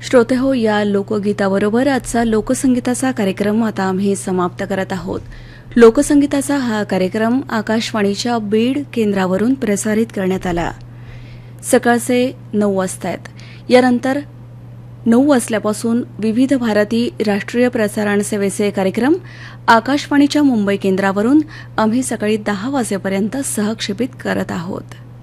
श्रोते हो, या लोकगीताबरोबर आजचा लोकसंगीताचा कार्यक्रम आता आम्ही समाप्त करत आहोत. लोकसंगीताचा हा कार्यक्रम आकाशवाणीच्या बीड केंद्रावरून प्रसारित करण्यात आला. सकाळचे 9 वाजतायत. यानंतर 9 वाजल्यापासून विविध भारती राष्ट्रीय प्रसारण सेवेचे कार्यक्रम आकाशवाणीच्या मुंबई केंद्रावरून आम्ही सकाळी 10 वाजेपर्यंत सहक्षेपित करत आहोत.